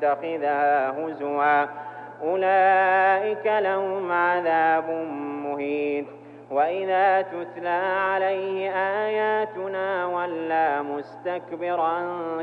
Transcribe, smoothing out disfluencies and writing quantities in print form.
يتخذها هزوا أولئك لهم عذاب مهين. وإذا تتلى عليه آياتنا ولى مستكبرا